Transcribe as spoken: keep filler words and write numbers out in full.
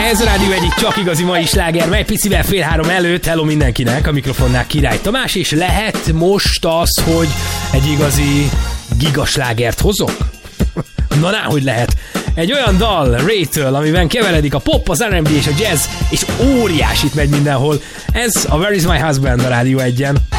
Ez a Rádió egyik csak igazi mai sláger, mely picivel fél három előtt. Hello mindenkinek, a mikrofonnál Király Tamás, és lehet most az, hogy egy igazi gigaslágert hozok? Na, ná, hogy lehet. Egy olyan dal Ray-től, amiben keveredik a pop, az er and bé és a jazz, és óriásit megy mindenhol. Ez a Where is my husband a Rádió egyen.